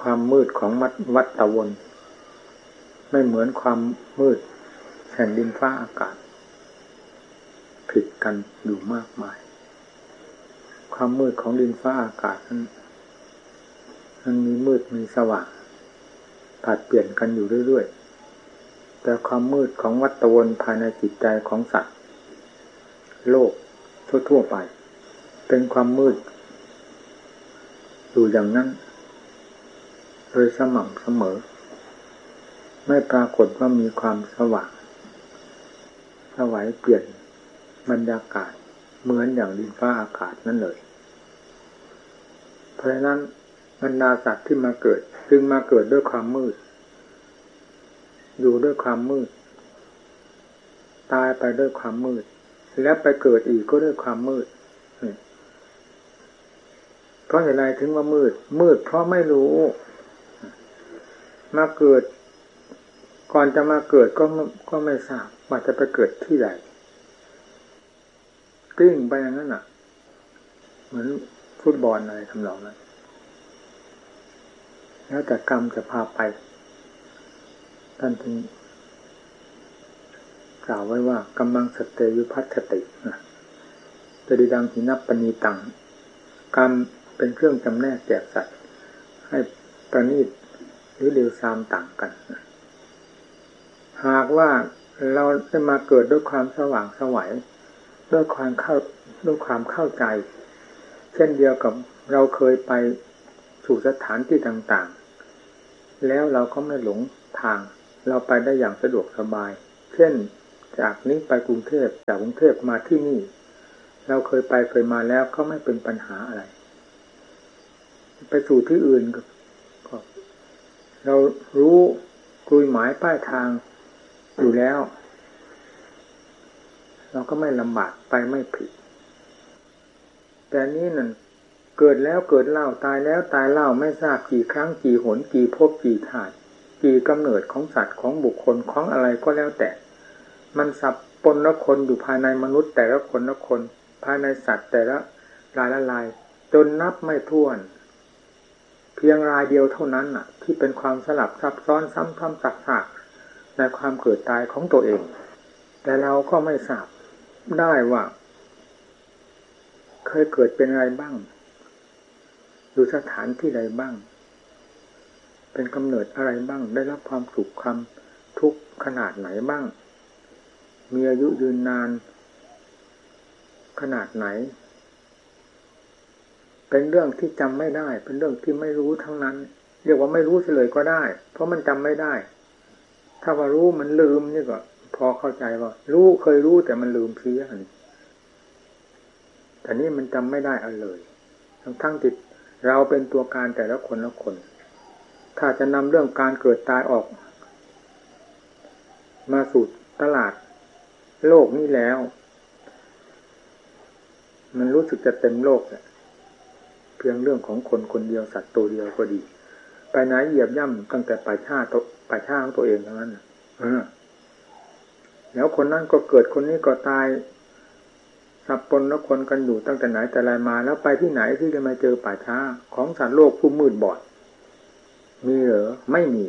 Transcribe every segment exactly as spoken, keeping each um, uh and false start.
ความมืดของวัฏวนไม่เหมือนความมืดแห่งดินฟ้าอากาศผิดกันอยู่มากมายความมืดของดินฟ้าอากาศนั้นมันมีมืดมีสว่างผลัดเปลี่ยนกันอยู่เรื่อยๆแต่ความมืดของวัฏวนภายในจิตใจของสัตว์โลกทั่วๆไปเป็นความมืดอยู่อย่างนั้นโดยสม่ำเสมอไม่ปรากฏว่ามีความสว่างสวัยเปลี่ยนบรรยากาศเหมือนอย่างดินฟ้าอากาศนั่นเลยเพราะฉะนั้นบรรดาสัตว์ที่มาเกิดจึงมาเกิดด้วยความมืดอยู่ด้วยความมืดตายไปด้วยความมืดแล้วไปเกิดอีกก็ด้วยความมืดเพราะเหตุไรถึงว่ามืดมืดเพราะไม่รู้มาเกิดก่อนจะมาเกิดก็ก็ไม่ทราบว่าจะไปเกิดที่ใดกลิ้งไปอย่างนั้นน่ะเหมือนฟุตบอลอะไรทำนองนั้นแล้วแต่กรรมจะพาไปท่านจึงกล่าวไว้ว่ากำลังสเตยุพัฒตินะจะดีดังหินัปปณีตังกรรมเป็นเครื่องจำแนกแจกสัตว์ให้ประณีตหรือเร็วซามต่างกันหากว่าเราได้มาเกิดด้วยความสว่างไสวด้วยความเข้าด้วยความเข้าใจเช่นเดียวกับเราเคยไปสู่สถานที่ต่างๆแล้วเราก็ไม่หลงทางเราไปได้อย่างสะดวกสบายเช่นจากนี้ไปกรุงเทพจากกรุงเทพมาที่นี่เราเคยไปเคยมาแล้วก็ไม่เป็นปัญหาอะไรไปสู่ที่อื่นก็เรารู้กลุยหมายป้ายทางอยู่แล้วเราก็ไม่ลำบากไปไม่ผิดแต่นี้นั่นเกิดแล้วเกิดเล่าตายแล้วตายเล่าไม่ทราบกี่ครั้งกี่หนกี่ภพกี่ชาติกี่กำเนิดของสัตว์ของบุคคลของอะไรก็แล้วแต่มันสับปนละคนอยู่ภายในมนุษย์แต่ละคนละคนภายในสัตว์แต่ละรายละลายจนนับไม่ถ้วนเพียงรายเดียวเท่านั้นน่ะที่เป็นความสลับซับซ้อนซ้ำซ้ำซักๆในความเกิดตายของตัวเองแต่เราก็ไม่ทราบได้ว่าเคยเกิดเป็นอะไรบ้างอยู่สถานที่ใดบ้างเป็นกำเนิดอะไรบ้างได้รับความสุขความทุกข์ขนาดไหนบ้างมีอายุยืนนานขนาดไหนเป็นเรื่องที่จำไม่ได้เป็นเรื่องที่ไม่รู้ทั้งนั้นเรียกว่าไม่รู้เลยก็ได้เพราะมันจำไม่ได้ถ้าว่ารู้มันลืมนี่ก็พอเข้าใจว่ารู้เคยรู้แต่มันลืมเพี้ยนแต่นี่มันจำไม่ได้เอาเลยทั้งทั้งจิตเราเป็นตัวการแต่ละคนละคนถ้าจะนำเรื่องการเกิดตายออกมาสู่ตลาดโลกนี้แล้วมันรู้สึกจะเต็มโลกเลยเพียงเรื่องของคนคนเดียวสัตว์ตัวเดียวก็ดีไปไหนเหยียบย่ำตั้งแต่ป่าช้าตัวป่าช้าของตัวเองทั้งนั้นเออแล้วคนนั้นก็เกิดคนนี้ก็ตายสับปนแล้วคนกันอยู่ตั้งแต่ไหนแต่ไรมาแล้วไปที่ไหนที่จะมาเจอป่าช้าของสัตว์โลกผู้มืดบอดมีเหรอไม่มี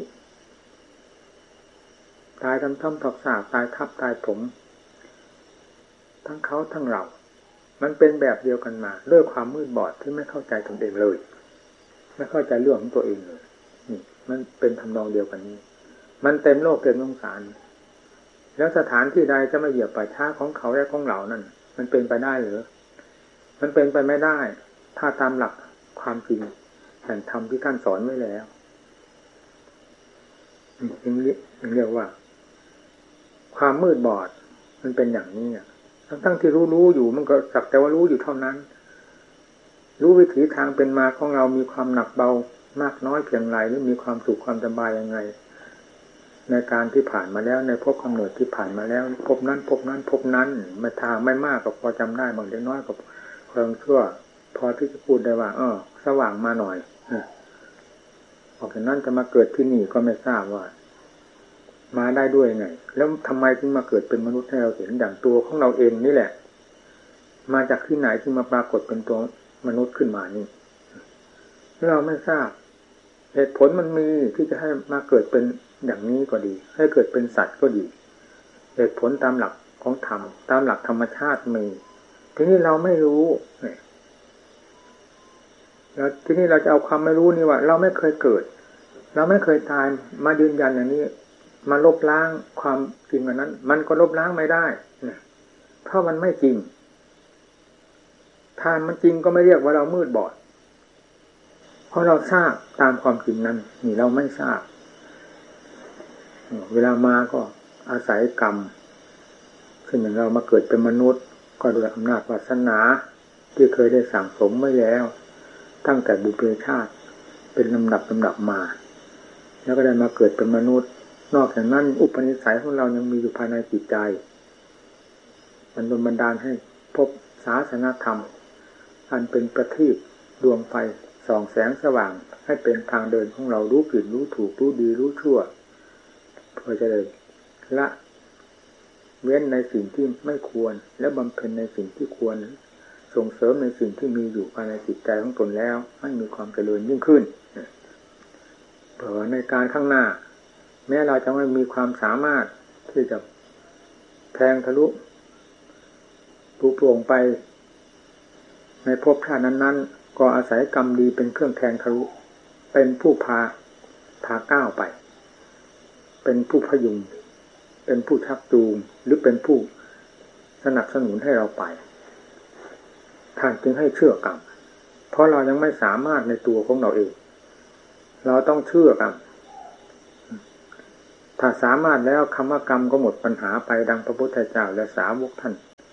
ตายทำท่อมถอกสากตายทับตายถมทั้งเขาทั้งเรามันเป็นแบบเดียวกันมาด้วยความมืดบอดที่ไม่เข้าใจตนเองเลยไม่เข้าใจเรื่องของตัวเองเลยนี่มันเป็นทำนองเดียวกันนี้มันเต็มโลกเต็มสงสารแล้วสถานที่ใดจะมาเหยียบป่าช้าของเขาและของเรานั่นมันเป็นไปได้หรือมันเป็นไปไม่ได้ถ้าตามหลักความจริงแห่งธรรมที่ท่านสอนไว้แล้วจึงเรียกว่าความมืดบอดมันเป็นอย่างนี้อ่ะทั้งทั้งที่รู้รู้อยู่มันก็สักแต่ว่ารู้อยู่เท่านั้นรู้วิถีทางเป็นมาของเรามีความหนักเบามากน้อยเพียงไรหรือมีความสุขความสบายยังไงในการที่ผ่านมาแล้วในภพกำเนิดที่ผ่านมาแล้วภพนั้นภพนั้นภพนั้นไม่ทางไม่มากก็พอจำได้บางเล็กน้อยก็เพียงชั่วพอที่จะพูดได้ว่าเออสว่างมาหน่อยออกจากนั้นจะมาเกิดที่นี่ก็ไม่ทราบว่ามาได้ด้วยไงแล้วทำไมถึงมาเกิดเป็นมนุษย์ให้เราเห็นอย่างตัวของเราเองนี่แหละมาจากที่ไหนจึงมาปรากฏเป็นตัวมนุษย์ขึ้นมานี่เราไม่ทราบเหตุผลมันมีที่จะให้มาเกิดเป็นอย่างนี้ก็ดีให้เกิดเป็นสัตว์ก็ดีเหตุผลตามหลักของธรรมตามหลักธรรมชาติมีทีนี้เราไม่รู้แล้วทีนี้เราจะเอาความไม่รู้นี่ว่าเราไม่เคยเกิดเราไม่เคยตายมายืนยันอย่างนี้มาลบล้างความจริงอันนั้นมันก็ลบล้างไม่ได้นะเพราะมันไม่จริงถ้ามันจริงก็ไม่เรียกว่าเรามืดบอดเพราะเราทราบตามความจริงนั้นนี่เราไม่ทราบเวลามาก็อาศัยกรรมซึ่งอย่างเรามาเกิดเป็นมนุษย์ก็โดยอำนาจวาสนาที่เคยได้สั่งสมไว้แล้วตั้งแต่บุพเพชาติเป็นลำดับลำดับมาแล้วก็ได้มาเกิดเป็นมนุษย์นอกจากนั้นอุปนิสัยของเรายังมีอยู่ภายในจิตใจมันโดนบันดาลให้พบศาสนธรรมอันเป็นประทีปดวงไฟส่องแสงสว่างให้เป็นทางเดินของเรารู้ผิดรู้ถูกรู้ดีรู้ชั่วเพื่อจะได้ละเว้นในสิ่งที่ไม่ควรและบำเพ็ญในสิ่งที่ควรส่งเสริมในสิ่งที่มีอยู่ภายในจิตใจของตนแล้วให้มีความเจริญยิ่งขึ้นเผื่อในการข้างหน้าแม้เราจะไม่มีความสามารถที่จะแทงทะลุปูโปร่งไปในภพชาตินั้นๆก็อาศัยกรรมดีเป็นเครื่องแทงทะลุเป็นผู้พาพาก้าวไปเป็นผู้พยุงเป็นผู้ชักจูงหรือเป็นผู้สนับสนุนให้เราไปท่านจึงให้เชื่อกรรมเพราะเรายังไม่สามารถในตัวของเราเองเราต้องเชื่อกรรมถ้าสามารถแล้วคำว่ากรรมก็หมดปัญหาไปดังพระพุทธเจ้าและสาวกท่าน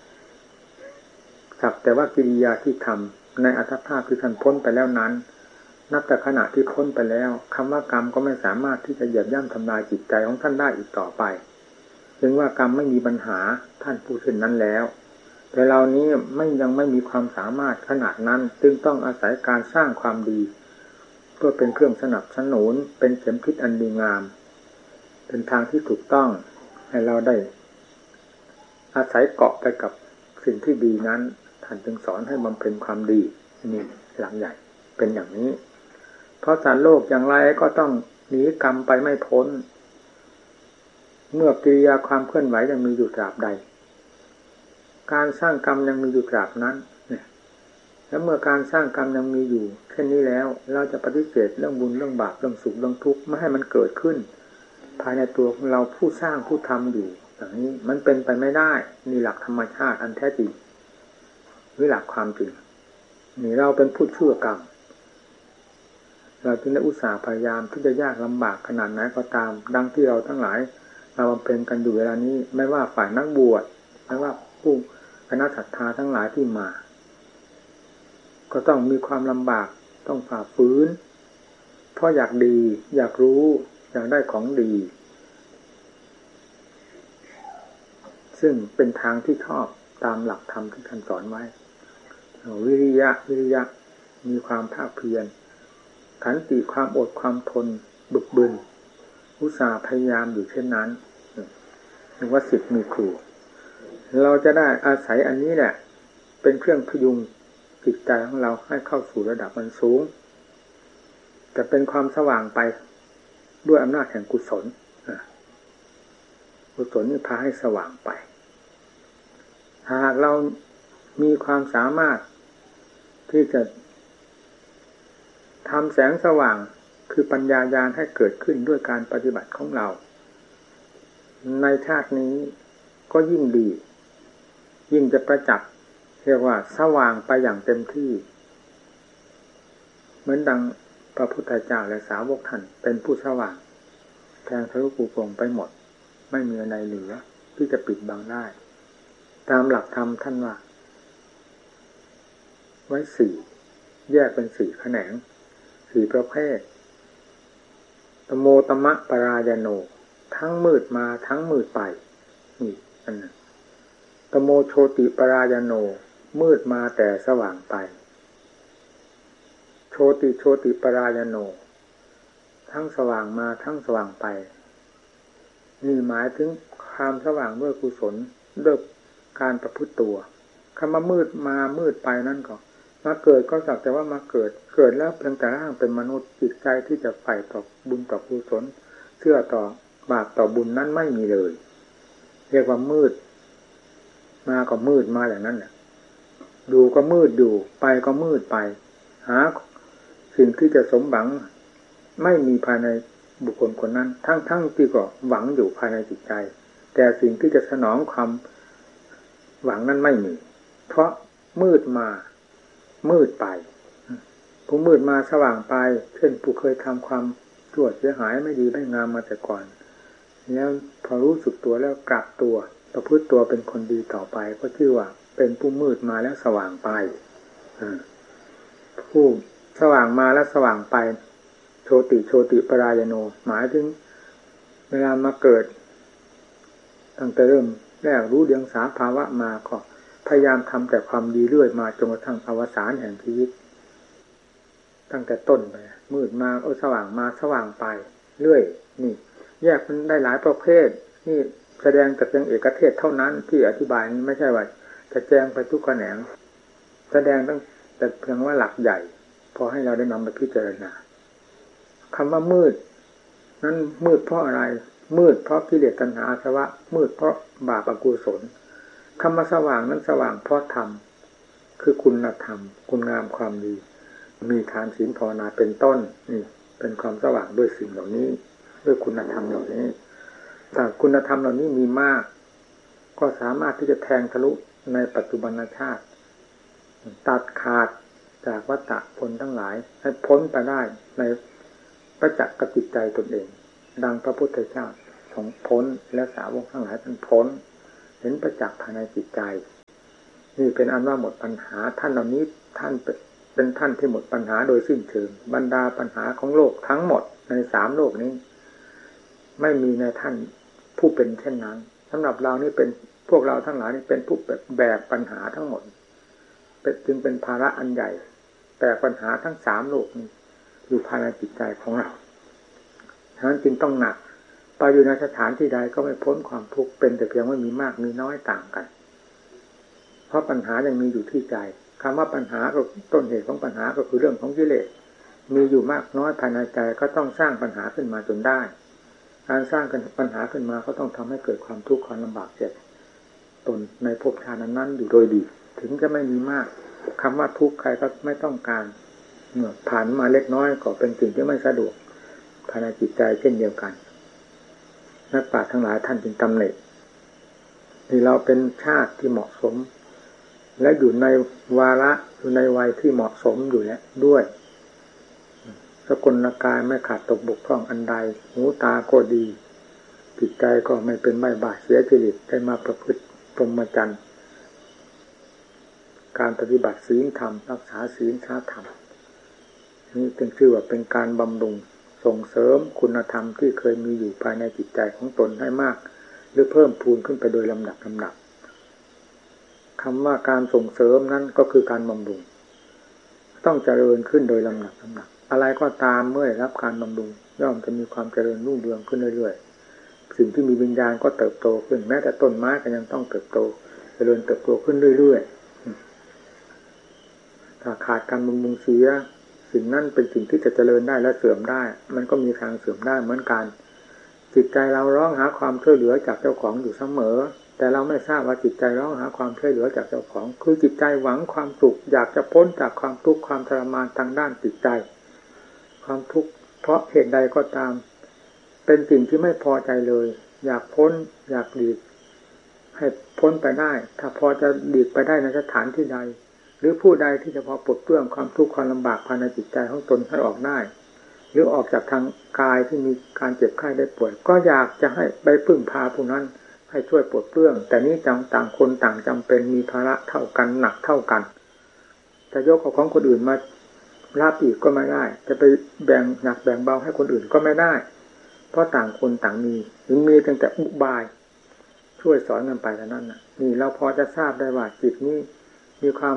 สักแต่ว่ากิริยาที่ทำในอัตภาพที่ท่านพ้นไปแล้วนั้นนับแต่ขณะที่พ้นไปแล้วคำว่ากรรมก็ไม่สามารถที่จะเหยียบย่ำทำลายจิตใจของท่านได้อีกต่อไปจึงว่ากรรมไม่มีปัญหาท่านพูดเช่นนั้นแล้วแต่เรานี้ไม่ยังไม่มีความสามารถขนาดนั้นจึงต้องอาศัยการสร้างความดีเพื่อเป็นเครื่องสนับสนุนเป็นเข็มทิศอันดีงามเป็นทางที่ถูกต้องให้เราได้อาศัยเกาะไปกับสิ่งที่ดีนั้นท่านจึงสอนให้บำเพ็ญความดีนี่หลักใหญ่เป็นอย่างนี้เพราะสารโลกอย่างไรก็ต้องหนีกรรมไปไม่พ้นเมื่อกิริยาความเคลื่อนไหวยังมีอยู่ตราบใดการสร้างกรรมยังมีอยู่ตราบนั้นเนี่ยแล้วเมื่อการสร้างกรรมยังมีอยู่เช่นนี้แล้วเราจะปฏิเสธเรื่องบุญเรื่องบาปเรื่องสุขเรื่องทุกข์ไม่ให้มันเกิดขึ้นภายในตัวของเราผู้สร้างผู้ทำอยู่อย่างนี้มันเป็นไปไม่ได้นี่หลักธรรมชาติอันแท้จริงหรือหลักความจริงนี่เราเป็นผู้เชื่อกรรมเราจึงได้อุตส่าห์พยายามที่จะยากลำบากขนาดไหนก็ตามดังที่เราทั้งหลายมาบำเพ็ญกันอยู่เวลานี้ไม่ว่าฝ่ายนักบวชไม่ว่าผู้คณะศรัทธาทั้งหลายที่มาก็ต้องมีความลำบากต้องฝ่าฝืนเพราะอยากดีอยากรู้อยากได้ของดีซึ่งเป็นทางที่ชอบตามหลักธรรมที่ท่านสอนไว้วิริยะวิริยะมีความภาคเพียรขันติความอดความทนบึกบึนอุตสาห์พยายามอยู่เช่นนั้นเรียกว่าศิษย์มีครูเราจะได้อาศัยอันนี้แหละเป็นเครื่องพยุงจิตใจของเราให้เข้าสู่ระดับมันสูงจะเป็นความสว่างไปด้วยอำนาจแห่งกุศลกุศลนี่พาให้สว่างไปหากเรามีความสามารถที่จะทำแสงสว่างคือปัญญาญาณให้เกิดขึ้นด้วยการปฏิบัติของเราในชาตินี้ก็ยิ่งดียิ่งจะประจักษ์เรียกว่าสว่างไปอย่างเต็มที่เหมือนดังพระพุทธเจ้าและสาวกท่านเป็นผู้สว่างแทงทะลุปูโปร่งไปหมดไม่มีอะไรเหลือที่จะปิดบังได้ตามหลักธรรมท่านว่าไว้สี่แยกเป็นสี่แขนงสี่ประเภทตโมตมะปรายโนทั้งมืดมาทั้งมืดไปนี่อันนั้นตโมโชติปรายโนมืดมาแต่สว่างไปโชติโชติปรายโนทั้งสว่างมาทั้งสว่างไปนี่หมายถึงความสว่างด้วยกุศลด้วยการประพฤติตัวคำว่ามืดมามืดไปนั่นก็มาเกิดก็สักแต่ว่ามาเกิดเกิดแล้วเพียงแต่ร่างเป็นมนุษย์จิตใจที่จะใฝ่ต่อบุญต่อกุศลเชื่อต่อบาปต่อบุญนั้นไม่มีเลยเรียกว่ามืดมาก็มืดมาอย่างนั้นแหละดูก็มืดอยู่ไปก็มืดไปหาสิ่งที่จะสมหวังไม่มีภายในบุคคลคนนั้นทั้งๆที่ก็หวังอยู่ภายในจิตใจแต่สิ่งที่จะสนองความหวังนั้นไม่มีเพราะมืดมามืดไปผู้มืดมาสว่างไปเช่นผู้เคยทำความชั่วเสียหายไม่ดีไม่งามมาแต่ก่อนแล้วพอรู้สึกตัวแล้วกลับตัวประพฤติตัวเป็นคนดีต่อไปก็ชื่อว่าเป็นผู้มืดมาแล้วสว่างไปผู้สว่างมาแล้วสว่างไปโชติโชติปรายโนหมายถึงเวลามาเกิดตั้งแต่เริ่มแรกรู้เดียงสาภาวะมาก็พยายามทำแต่ความดีเรื่อยมาจนกระทั่งอวสานแห่งชีวิตตั้งแต่ต้นไปมืดมาโอ้สว่างมาสว่างไปเรื่อยนี่แยกมันได้หลายประเภทนี่แสดงแต่เพียงเอกเทศเท่านั้นที่อธิบายนี้ไม่ใช่ว่าจะแจงไปทุกแขนงแสดงตั้งแต่เพียงว่าหลักใหญ่พอให้เราได้นำไปพิจารณาคำว่ามืดนั้นมืดเพราะอะไรมืดเพราะกิเลสตัณหาอาสวะมืดเพราะบาปอกุศลคำว่าสว่างนั้นสว่างเพราะธรรมคือคุณธรรมคุณงามความดีมีทานศีลภาวนาเป็นต้นนี่เป็นความสว่างด้วยสิ่งเหล่านี้ด้วยคุณธรรมเหล่านี้ถ้าคุณธรรมเหล่านี้มีมากก็สามารถที่จะแทงทะลุในปัจจุบันชาติตัดขาดจากวัฏฏะผลทั้งหลายให้พ้นไปได้ในประจักษ์กับจิตใจตนเองดังพระพุทธเจ้าทรงพ้นและสาวกทั้งหลายท่านพ้นเห็นประจักษ์ภายในจิตใจนี่เป็นอันว่าหมดปัญหาท่านเหล่านี้ท่านเป็นท่านที่หมดปัญหาโดยสิ้นเชิงบรรดาปัญหาของโลกทั้งหมดในสามโลกนี้ไม่มีในท่านผู้เป็นเช่นนั้นสำหรับเรานี่เป็นพวกเราทั้งหลายนี่เป็นผู้แบกปัญหาทั้งหมดจึงเป็นภาระอันใหญ่แบกปัญหาทั้งสามโลกนี้อยู่ภายในจิตใจของเราฉะนั้นจึงต้องหนักไปอยู่ในสถานที่ใดก็ไม่พ้นความทุกข์เป็นแต่เพียงว่ามีมากมีน้อยต่างกันเพราะปัญหายังมีอยู่ที่ใจคำว่าปัญหาก็ต้นเหตุของปัญหาก็คือเรื่องของกิเลสมีอยู่มากน้อยภายในใจก็ต้องสร้างปัญหาขึ้นมาจนได้การสร้างปัญหาขึ้นมาก็ต้องทำให้เกิดความทุกข์ความลำบากเจ็บตนในภพชาตินั้นอยู่โดยดีถึงจะไม่มีมากคำว่าทุกข์ใครก็ไม่ต้องการเมื่อผ่านมาเล็กน้อยก็เป็นสิ่งที่ไม่สะดวกภายในจิตใจเช่นเดียวกันนักปราชญ์ทั้งหลายท่านจึงตำหนิที่เราเป็นชาติที่เหมาะสมและอยู่ในวาระอยู่ในวัยที่เหมาะสมอยู่แล้วด้วยสกุลกายไม่ขาดตกบกพร่องอันใดหูตาก็ดีจิตใจก็ไม่เป็นไม่บาดเสียจริตได้มาประพฤติพรหมจรรย์การปฏิบัติศีลธรรมรักษาศีลธรรมนี่เป็นชื่อว่าเป็นการบำรุงส่งเสริมคุณธรรมที่เคยมีอยู่ภายในจิตใจของตนให้มากหรือเพิ่มพูนขึ้นไปโดยลำดับลำดับคำว่าการส่งเสริมนั้นก็คือการบำรุงต้องเจริญขึ้นโดยลำดับลำดับอะไรก็ตามเมื่อได้รับการบำรุงย่อมจะมีความเจริญรุ่งเรืองขึ้นเรื่อยๆสิ่งที่มีวิญญาณก็เติบโตขึ้นแม้แต่ต้นไม้ก็ยังต้องเติบโตเจริญเติบโตขึ้นเรื่อยๆถ้าขาดการบำรุงเสียสิ่งนั้นเป็นสิ่งที่จะเจริญได้และเสื่อมได้มันก็มีทางเสื่อมได้เหมือนกันจิตใจเราร้องหาความช่วยเหลือจากเจ้าของอยู่เสมอแต่เราไม่ทราบว่าจิตใจร้องหาความช่วยเหลือจากเจ้าของคือจิตใจหวังความสุขอยากจะพ้นจากความทุกข์ความทรมานทางด้านจิตใจความทุกข์เพราะเหตุใดก็ตามเป็นสิ่งที่ไม่พอใจเลยอยากพ้นอยากหลีกให้พ้นไปได้ถ้าพอจะหลีกไปได้ในสถานที่ใดหรือผู้ใดที่จะพอปลดเปลื้องความทุกข์ความลำบากภายในจิตใจของตนให้ออกได้หรือออกจากทางกายที่มีการเจ็บไข้ได้ป่วยก็อยากจะให้ไปพึ่งพาผู้นั้นให้ช่วยปลดเปลื้องแต่นี้ต่างคนต่างจำเป็นมีภาระเท่ากันหนักเท่ากันจะยกเอาของคนอื่นมารับอีกก็ไม่ได้จะไปแบ่งหนักแบ่งเบาให้คนอื่นก็ไม่ได้เพราะต่างคนต่างมีหรือมีตั้งแต่อุบายช่วยสอนกันไปเท่านั้นน่ะนี่เราพอจะทราบได้ว่าจิตนี้มีความ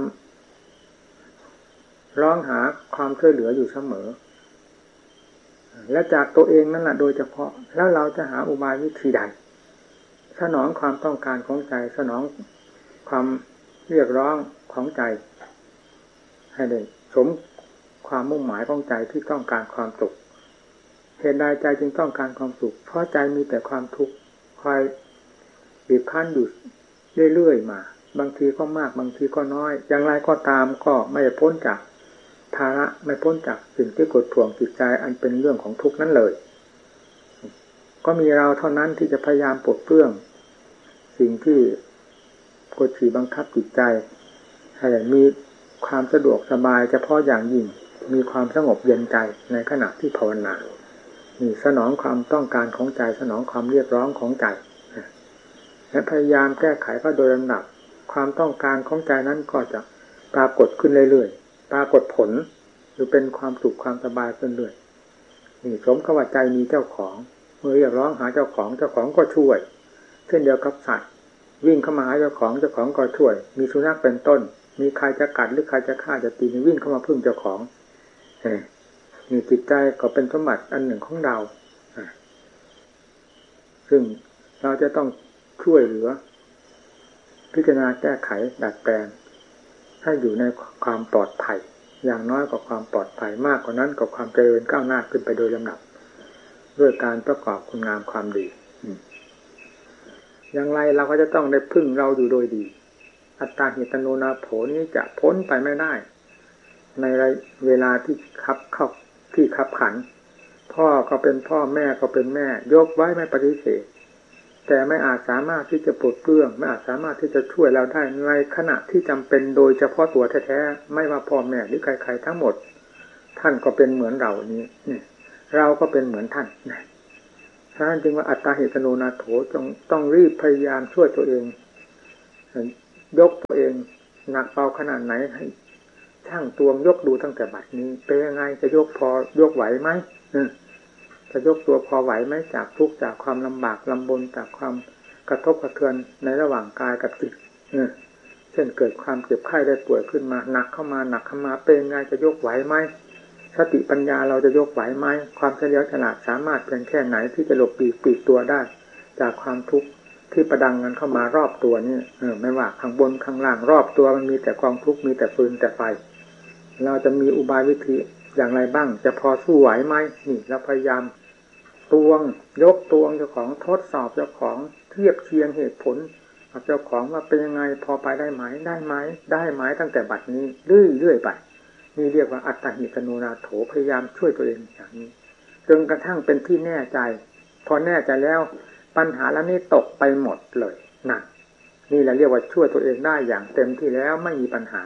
ร้องหาความช่วยเหลืออยู่เสมอและจากตัวเองนั่นแหละโดยเฉพาะแล้วเราจะหาอุบายวิธีใดสนองความต้องการของใจสนองความเรียกร้องของใจให้ได้สมความมุ่งหมายของใจที่ต้องการความสุขเหตุใดใจจึงต้องการความสุขเพราะใจมีแต่ความทุกข์คอยบีบคั้นอยู่เรื่อยๆมาบางทีก็มากบางทีก็น้อยอย่างไรก็ตามก็ไม่พ้นจากภาระไม่พ้นจากสิ่งที่กดท่วงจิตใจอันเป็นเรื่องของทุกข์นั้นเลยก็มีเราเท่านั้นที่จะพยายามปลดเปลื้องสิ่งที่กดขี่บังคับจิตใจให้มีความสะดวกสบายเฉพาะอย่างยิ่งมีความสงบเย็นใจในขณะที่ภาวนานี่สนองความต้องการของใจสนองความเรียกร้องของใจและพยายามแก้ไขก็โดยลำดับความต้องการของใจนั้นก็จะปรากฏขึ้นเรื่อยๆปรากฏผลหรือเป็นความสุขความสบายขึ้นเรื่อยนี่สมกับว่าใจมีเจ้าของเมื่อเรียกร้องหาเจ้าของเจ้าของก็ช่วยเช่นเดียวกับสัตว์วิ่งเข้ามาหาเจ้าของเจ้าของก็ช่วยมีสุนัขเป็นต้นมีใครจะกัดหรือใครจะฆ่าจะตีวิ่งเข้ามาพึ่งเจ้าของนี่จิตใจก็เป็นสมบัติอันหนึ่งของเราซึ่งเราจะต้องช่วยเหลือพิจารณาแก้ไขดัดแปลงให้อยู่ในความปลอดภัยอย่างน้อยกว่าความปลอดภัยมากกว่านั้นกับความเจริญก้าวหน้าขึ้นไปโดยลำดับด้วยการประกอบคุณงามความดีอย่างไรเราก็จะต้องได้พึ่งเราอยู่โดยดีอัตตาหิตโนนาโถนี้จะพ้นไปไม่ได้ในเวลาที่คับเข้าที่คับขันพ่อก็เป็นพ่อแม่ก็เป็นแม่ยกไว้ไม่ปฏิเสธแต่ไม่อาจสามารถที่จะปลดเปลื้องไม่อาจสามารถที่จะช่วยเราได้ในขณะที่จำเป็นโดยเฉพาะตัวแท้ๆไม่ว่าพ่อแม่หรือใครๆทั้งหมดท่านก็เป็นเหมือนเรานี้นี่เราก็เป็นเหมือนท่านนะท่านจึงว่าอัตตาหิตโนนาโถต้องต้องรีบพยายามช่วยตัวเองยกตัวเองหนักเบาขนาดไหนให้ช่างตวงยกดูตั้งแต่บัดนี้เป็นยังไงจะยกพอยกไหวไหมจะยกตัวพอไหวไหมจากทุกข์จากความลำบากลำบนจากความกระทบกระเทือนในระหว่างกายกับจิตเช่นเกิดความเจ็บไข้ได้ป่วยขึ้นมาหนักเข้ามาหนักเข้ามาเป็นยังไงจะยกไหวไหมสติปัญญาเราจะยกไหวไหมความเฉลียวฉลาดสามารถเพียงแค่ไหนที่จะหลบปีกปีกตัวได้จากความทุกข์ที่ประดังกันเข้ามารอบตัวนี่เออไม่ว่าข้างบนข้างล่างรอบตัวมันมีแต่กองทุกข์มีแต่ฟืนแต่ไฟเราจะมีอุบายวิธีอย่างไรบ้างจะพอสู้ไหวไหมนี่เราพยายามตวงยกตวงเจ้าของทดสอบเจ้าของเทียบเคียงเหตุผลกับเจ้าของว่าเป็นยังไงพอไปได้ไหมได้ไหมได้ไหมตั้งแต่บัดนี้เรื่อยๆไปนี่เรียกว่าอัตตหิตโนนาโถพยายามช่วยตัวเองอย่างนี้จนกระทั่งเป็นที่แน่ใจพอแน่ใจแล้วปัญหาแล้วนี่ตกไปหมดเลยนั่นนี่แหละเรียกว่าช่วยตัวเองได้อย่างเต็มที่แล้วไม่มีปัญหา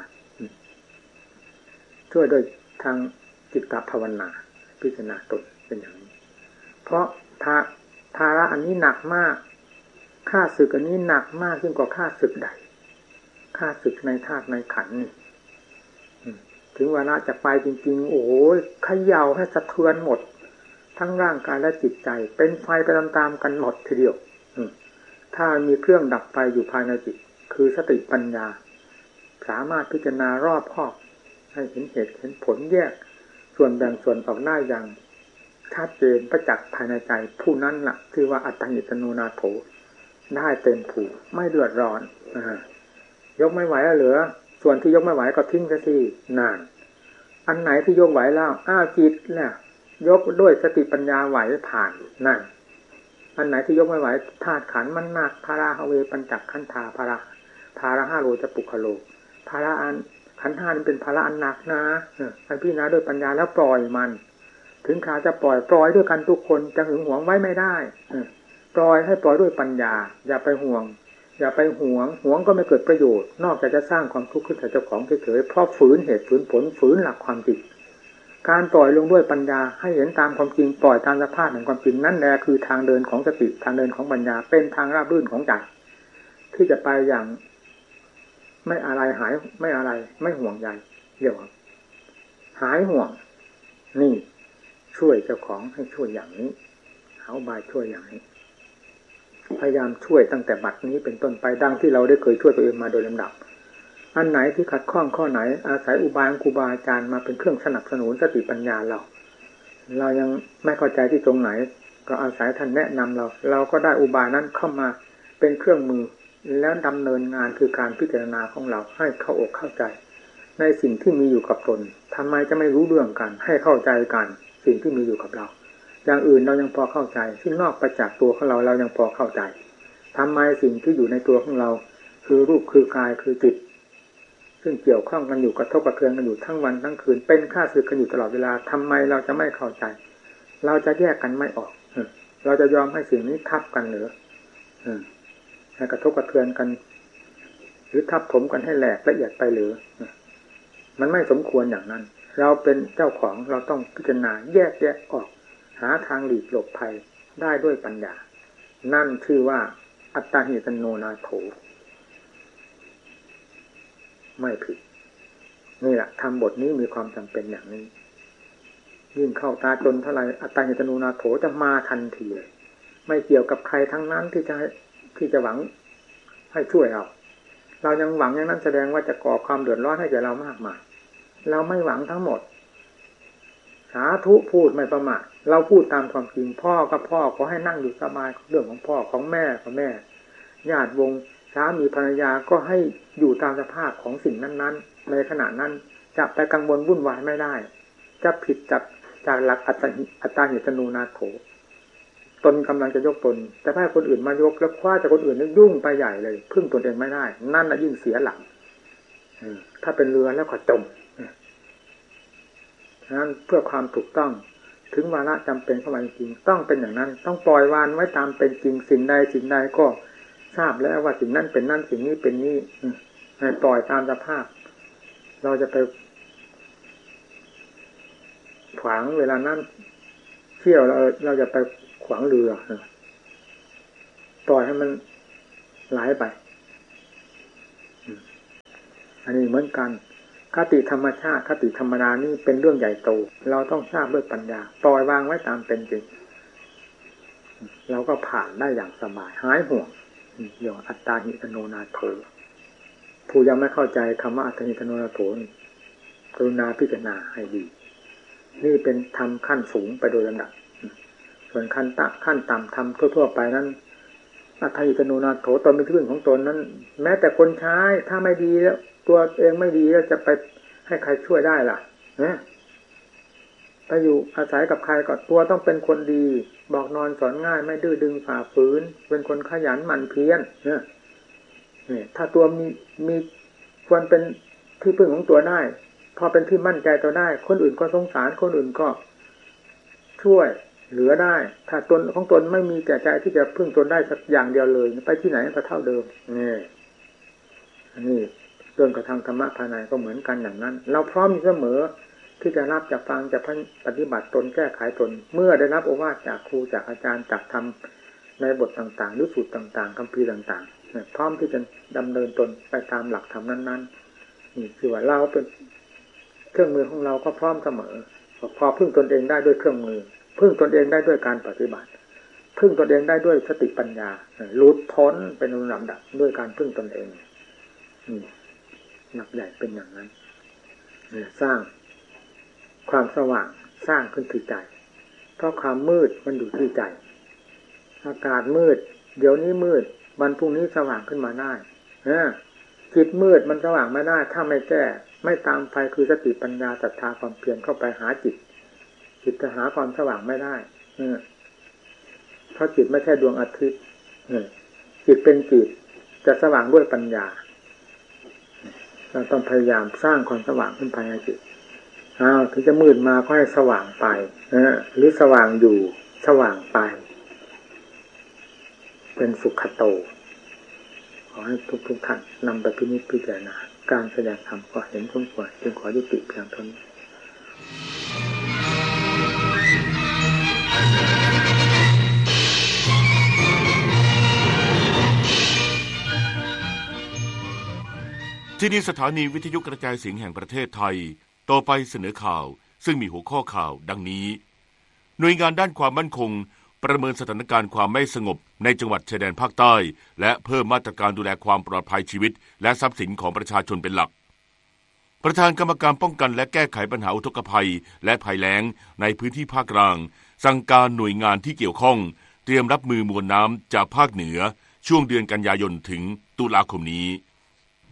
ช่วยโดยทางจิตตภาวนาพิจารณาตนเป็นอย่างนี้เพราะทาภาระอันนี้หนักมากค่าศึกอันนี้หนักมากยิ่งกว่าค่าศึกใดค่าศึกในธาตุในขันธ์นี่ถึงเวลาจะไปจริงๆโอ้โหเขย่าให้สะเทือนหมดทั้งร่างกายและจิตใจเป็นไฟไปตามๆกันหมดทีเดียวถ้ามีเครื่องดับไฟอยู่ภายในจิตคือสติปัญญาสามารถพิจารณารอบคอบให้เห็นเหตุเห็นผลแยกส่วนแบ่งส่วนออกได้อย่างชัดเจนประจักษ์ภายในใจผู้นั้นล่ะคือว่าอัตตหิตโนนาโถได้เต็มผูกไม่เดือดร้อนยกไม่ไหวแล้วเหลือส่วนที่ยกไม่ไหวก็ทิ้งซะทีนานอันไหนที่ยกไหวแล้วอ้าวจิตเนี่ยยกด้วยสติปัญญาไหวผ่านนั่นอันไหนที่ยกไม่ไหวธาตุขันธ์มันหนักภาระฮเวปัญจขันธาภาระภาระห้าโลจะปุคโลภาระอันขันธ์ห้านั้นเป็นภาระอันหนักนะท่านพิจารณาด้วยปัญญาแล้วปล่อยมันถึงขาจะปล่อยปล่อยด้วยกันทุกคนจะหึงหวงไว้ไม่ได้ปล่อยให้ปล่อยด้วยปัญญาอย่าไปห่วงอย่าไปหวงหวงก็ไม่เกิดประโยชน์นอกจากจะสร้างความทุกข์ขึ้นกับเจ้าของเฉยๆเพราะฝืนเหตุฝืนผลฝืนหลักความจริงการปล่อยลงด้วยปัญญาให้เห็นตามความจริงปล่อยตามสภาพแห่งความจริงนั่นแหละคือทางเดินของสติทางเดินของปัญญาเป็นทางราบรื่นของใจที่จะไปอย่างไม่อะไรหายไม่อะไรไม่ห่วงใยเรียกว่าหายห่วงนี่ช่วยเจ้าของให้ช่วยอย่างนี้เอาบายช่วยอย่างนี้พยายามช่วยตั้งแต่บัดนี้เป็นต้นไปดังที่เราได้เคยช่วยตัวเองมาโดยลำดับอันไหนที่ขัดข้องข้อไหนอาศัยอุบายครูบาอาจารย์มาเป็นเครื่องสนับสนุนสติปัญญาเราเรายังไม่เข้าใจที่ตรงไหนก็อาศัยท่านแนะนำเราเราก็ได้อุบายนั้นเข้ามาเป็นเครื่องมือแล้วดำเนินงานคือการพิจารณาของเราให้เข้าอกเข้าใจในสิ่งที่มีอยู่กับตนทำไมจะไม่รู้เรื่องกันให้เข้าใจกันสิ่งที่มีอยู่กับเราอย่างอื่นเรายังพอเข้าใจซึ่งนอกไปจากตัวของเราเรายังพอเข้าใจทำไมสิ่งที่อยู่ในตัวของเราคือรูปคือกายคือจิตซึ่งเกี่ยวข้องกันอยู่กระทบกระเทือนกันอยู่ทั้งวันทั้งคืนเป็นข้าศึกกันอยู่ตลอดเวลาทำไมเราจะไม่เข้าใจเราจะแยกกันไม่ออกเราจะยอมให้สิ่งนี้ทับกันหรือให้กระทบกระเทือนกันหรือทับถมกันให้แหลกละเอียดไปหรือมันไม่สมควรอย่างนั้นเราเป็นเจ้าของเราต้องพิจารณาแยกแยะออกหาทางหลีกหลบภัยได้ด้วยปัญญานั่นชื่อว่าอัตตาหิตโนนาโถไม่ผิดนี่แหละทำบทนี้มีความจำเป็นอย่างนี้ยิ่งเข้าตาจนเท่าไรอัตตาหิตโนนาโถจะมาทันทีไม่เกี่ยวกับใครทั้งนั้นที่จะที่จะหวังให้ช่วยเราเรายังหวังอย่างนั้นแสดงว่าจะก่อความเดือดร้อนให้แก่เรามากมายเราไม่หวังทั้งหมดสาธุพูดไม่ประมาทเราพูดตามความจริงพ่อกับพ่อขอให้นั่งอยู่สบายเรื่องของพ่อของแม่ของแม่ญาติวงสามีภรรยาก็ให้อยู่ตามสภาพของสิ่งนั้นๆในขณะนั้นจะไปกังวลวุ่นวายไม่ได้จะผิดจากจากหลักอัตตาอัตตาหิตโนนาโถตนกำลังจะยกตนแต่ถ้าคนอื่นมายกแล้วคว้าจากคนอื่นนี่ยุ่งไปใหญ่เลยพึ่งตนเองไม่ได้นั่นน่ะยิ่งเสียหลักถ้าเป็นเรือแล้วก็จมฉะนั้นเพื่อความถูกต้องถึงวาระจำเป็นเข้ามาจริงต้องเป็นอย่างนั้นต้องปล่อยวางไว้ตามเป็นจริงสิ่งใดสิ่งใดก็ทราบแล้วว่าสิ่งนั้นเป็นนั่นสิ่งนี้เป็นนี้ให้ปล่อยตามสภาพเราจะไปขวางเวลานั้นเที่ยวเราเราจะไปขวางเรือปล่อยให้มันไหลไปอันนี้เหมือนกันคติธรรมชาติคติธรรมดานี่เป็นเรื่องใหญ่โตเราต้องทราบด้วยปัญญาปล่อยวางไว้ตามเป็นจริงเราก็ผ่านได้อย่างสบายหายห่วงเรื่องอัตตาหิตโนนาโถผู้ยังไม่เข้าใจคำว่าอัตตาหิตโนนาโถกรุณาพิจารณาให้ดีนี่เป็นธรรมขั้นสูงไปโดยลำดับส่วนขั้นตะขั้นต่ำธรรมทั่วๆไปนั้นอัตตาหิตโนนาโถตนเป็นที่พึ่งของตนนั้นแม้แต่คนใช้ถ้าไม่ดีแล้วตัวเองไม่ดีแล้วจะไปให้ใครช่วยได้ล่ะนะไปอยู่อาศัยกับใครก็ตัวต้องเป็นคนดีบอกนอนสอนง่ายไม่ดื้อดึงฝ่าฝืนเป็นคนขยันหมั่นเพียรเนี่ยนี่ถ้าตัวมีมีควรเป็นที่พึ่งของตัวได้พอเป็นที่มั่นใจตัวได้คนอื่นก็สงสารคนอื่นก็ช่วยเหลือได้ถ้าตนของตนไม่มีแก่ใจที่จะพึ่งตนได้สักอย่างเดียวเลยไปที่ไหนก็เท่าเดิมนี่อันนี้เรื่องกระทำธรรมะภายในก็เหมือนกันอย่างนั้นเราพร้อมเสมอที่จะรับจะฟังจะปฏิบัติตนแก้ไขตนเมื่อได้รับโอวาทจากครูจากอาจารย์จากธรรมในบทต่างๆหรือสูตรต่างๆคัมภีร์ต่างๆพร้อมที่จะดำเนินตนไปตามหลักธรรมนั้นๆนี่คือว่าเราเป็นเครื่องมือของเราก็พร้อมเสมอพอพึ่งตนเองได้ด้วยเครื่องมือพึ่งตนเองได้ด้วยการปฏิบัติพึ่งตนเองได้ด้วยสติปัญญาหลุดพ้นเป็นลำดับด้วยการพึ่งตนเองนี่หนักใหญ่เป็นอย่างนั้นสร้างความสว่างสร้างขึ้นที่ใจเพราะความมืดมันอยู่ที่ใจอากาศมืดเดี๋ยวนี้มืดวันพรุ่งนี้สว่างขึ้นมาได้จิตมืดมันสว่างไม่ได้ถ้าไม่แก้ไม่ตามไฟคือสติปัญญาศรัทธาความเพียรเข้าไปหาจิตจิตจะหาความสว่างไม่ได้เพราะจิตไม่ใช่ดวงอาทิตย์จิตเป็นจิตจะสว่างด้วยปัญญาเราต้องพยายามสร้างความสว่างขึ้นภายในจิตอ้าวถึงจะมืดมาก็ให้สว่างไปนะหรือสว่างอยู่สว่างไปเป็นสุขโตขอให้ทุกๆท่านนำไปพินิจพิจารณาการแสดงธรรมก็เห็นสมควรจึงขอยุติเพียงเท่านี้ที่นี่สถานีวิทยุกระจายเสียงแห่งประเทศไทยต่อไปเสนอข่าวซึ่งมีหัวข้อข่าวดังนี้หน่วยงานด้านความมั่นคงประเมินสถานการณ์ความไม่สงบในจังหวัดชายแดนภาคใต้และเพิ่มมาตรการดูแลความปลอดภัยชีวิตและทรัพย์สินของประชาชนเป็นหลักประธานกรรมการป้องกันและแก้ไขปัญหาอุทกภัยและภัยแล้งในพื้นที่ภาคกลางสั่งการหน่วยงานที่เกี่ยวข้องเตรียมรับมือมวลน้ำจากภาคเหนือช่วงเดือนกันยายนถึงตุลาคมนี้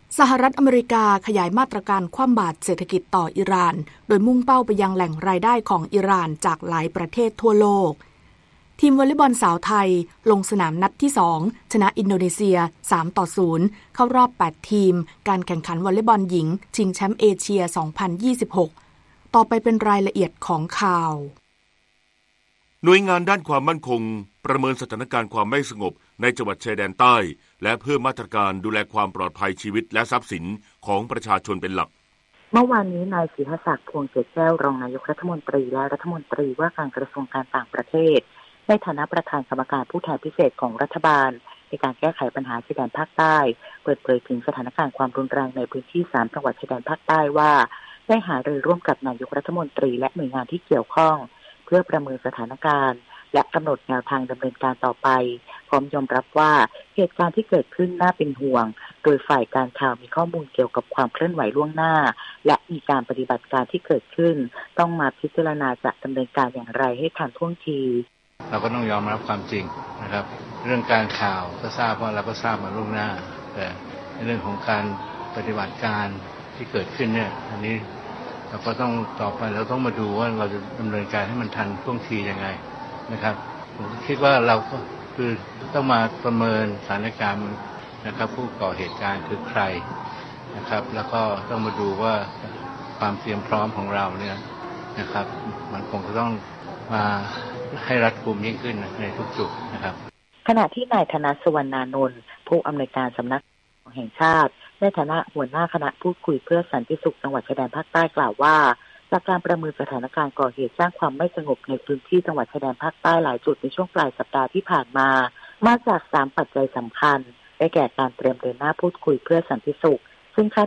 สหรัฐอเมริกาขยายมาตรการคว่ำบาตรเศรษฐกิจต่ออิหร่านโดยมุ่งเป้าไปยังแหล่งรายได้ของอิหร่านจากหลายประเทศทั่วโลกทีมวอลเลย์บอลสาวไทยลงสนามนัดที่สองชนะอินโดนีเซียสามต่อศูนย์เข้ารอบแปดทีมการแข่งขันวอลเลย์บอลหญิงชิงแชมป์เอเชียสองพันยี่สิบหกต่อไปเป็นรายละเอียดของข่าวหน่วยงานด้านความมั่นคงประเมินสถานการณ์ความไม่สงบในจังหวัดชายแดนใต้และเพิ่มมาตรการดูแลความปลอดภัยชีวิตและทรัพย์สินของประชาชนเป็นหลักเมื่อวานนี้นายศรีหศักดิ์พวงเกศแก้วรองนายกรัฐมนตรีและรัฐมนตรีว่าการกระทรวงการต่างประเทศในฐานะประธานกรรมการผู้แทนพิเศษของรัฐบาลในการแก้ไขปัญหาชายแดนภาคใต้เปิดเผยถึงสถานการณ์ความรุนแรงในพื้นที่สามจังหวัดชายแดนภาคใต้ว่าได้หารือร่วมกับนายกรัฐมนตรีและหน่วยงานที่เกี่ยวข้องเพื่อประเมินสถานการณ์และกำหนดแนวทางดำเนินการต่อไปพร้อมยอมรับว่าเหตุการณ์ที่เกิดขึ้นน่าเป็นห่วงโดยฝ่ายการข่าวมีข้อมูลเกี่ยวกับความเคลื่อนไหวล่วงหน้าและมีการปฏิบัติการที่เกิดขึ้นต้องมาพิจารณาจะดำเนินการอย่างไรให้ทันท่วงทีเราก็ต้องยอมรับความจริงนะครับเรื่องการข่าวก็ทราบว่าเราก็ทราบมาล่วงหน้าแต่ในเรื่องของการปฏิบัติการที่เกิดขึ้นเนี่ยอันนี้เราก็ต้องต่อไปเราต้องมาดูว่าเราจะดำเนินการให้มันทันท่วงทียังไงนะครับผมคิดว่าเราก็คือต้องมาประเมินสถานการณ์นะครับผู้ก่อเหตุการณ์คือใครนะครับแล้วก็ต้องมาดูว่าความเตรียมพร้อมของเราเนี่ยนะครับมันคงจะต้องมาให้รัดกุมยิ่งขึ้นในทุกจุดนะครับขณะที่นายธนสวรรณานนท์ผู้อำนวยการสำนักแห่งชาติในฐานะหัวหน้าคณะพูดคุยเพื่อสันติสุขจังหวัดชายแดนภาคใต้กล่าวว่าจากการประเมินสถานการณ์ก่อเหตุสร้างความไม่สงบในพื้นที่จังหวัดชายแดนภาคใต้หลายจุดในช่วงปลายสัปดาห์ที่ผ่านมามาจากสามปัจจัยสำคัญได้แก่การเตรียมเดินหน้าพูดคุยเพื่อสันติสุขซึ่งคาด